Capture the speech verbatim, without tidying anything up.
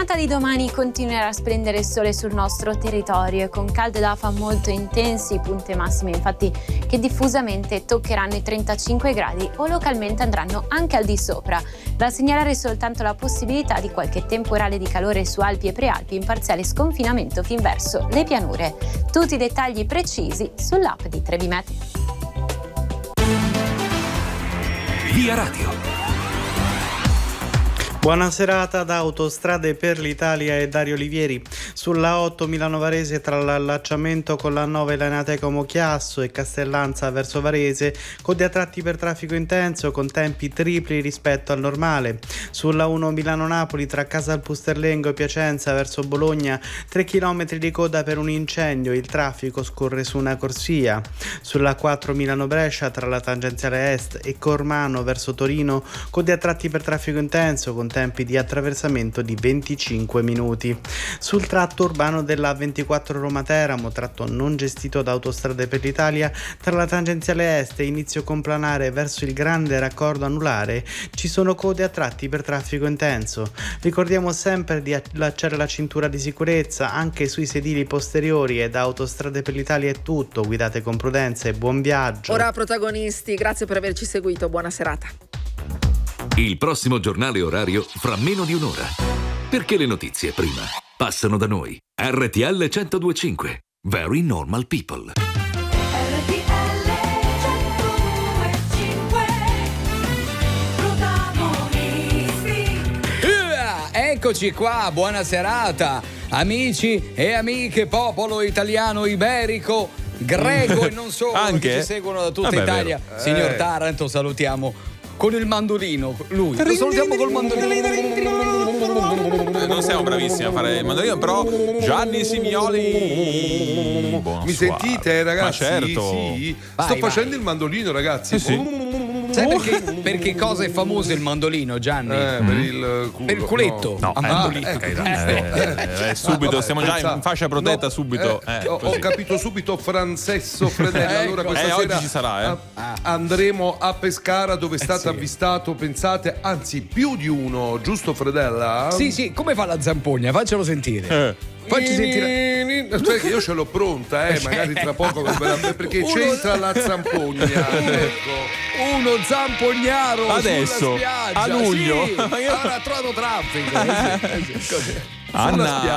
giornata di domani continuerà a splendere il sole sul nostro territorio e con caldo ed afa molto intensi, punte massime infatti che diffusamente toccheranno i trentacinque gradi o localmente andranno anche al di sopra. Da segnalare soltanto la possibilità di qualche temporale di calore su Alpi e Prealpi in parziale sconfinamento fin verso le pianure. Tutti i dettagli precisi sull'app di Trebi Meteo. Via Radio. Buona serata da Autostrade per l'Italia e Dario Olivieri. Sulla otto Milano Varese tra l'allacciamento con la nove Lainate Como Chiasso e Castellanza verso Varese, code a tratti per traffico intenso con tempi tripli rispetto al normale. Sulla uno Milano Napoli tra Casal Pusterlengo e Piacenza verso Bologna, tre chilometri di coda per un incendio, il traffico scorre su una corsia. Sulla quattro Milano Brescia tra la tangenziale est e Cormano verso Torino, code a tratti per traffico intenso con tempi di attraversamento di venticinque minuti. Sul tratto urbano della A ventiquattro Roma Teramo, tratto non gestito da Autostrade per l'Italia, tra la tangenziale est e inizio complanare verso il grande raccordo anulare, ci sono code a tratti per traffico intenso. Ricordiamo sempre di allacciare la cintura di sicurezza anche sui sedili posteriori e da Autostrade per l'Italia è tutto, guidate con prudenza e buon viaggio. Ora protagonisti, grazie per averci seguito, buona serata. Il prossimo giornale orario fra meno di un'ora. Perché le notizie prima passano da noi. R T L centodue e cinque. Very Normal People. R T L centodue e cinque. Protagonisti. Uh, eccoci qua, buona serata. Amici e amiche, popolo italiano iberico, greco e non solo, Anche? che ci seguono da tutta Vabbè, Italia. vero. Signor Eh. Taranto, salutiamo con il mandolino, lui. Lo salutiamo col mandolino. Non siamo bravissimi a fare il mandolino, però Gianni Simioli. Buon Mi soir. sentite, ragazzi? Ma certo. Sì. Vai, Sto vai. facendo il mandolino, ragazzi. Sì, sì. Sai perché, perché cosa è famoso il mandolino, Gianni? Eh, per il culo. Per il culetto. No, a eh, mandolino. ecco, Eh, Eh, eh, subito, Vabbè, stiamo già pensa- in fascia protetta, no, subito. eh, Eh, ho, ho così. capito subito Francesso Fredella. Allora Ecco. questa Eh, oggi sera ci sarà, eh. a- andremo a Pescara, dove è stato sì. avvistato, pensate, anzi più di uno, giusto Fredella? Sì, sì, come fa la zampogna? Faccelo sentire. Eh. Facci sentire. Aspetta che io ce l'ho pronta, eh, magari tra poco perché Uno- c'entra la zampogna. Ecco. Uno zampognaro Adesso, sulla spiaggia. a luglio. Sì, avrà trovato traffico. Eh sì, eh sì, così. Anna,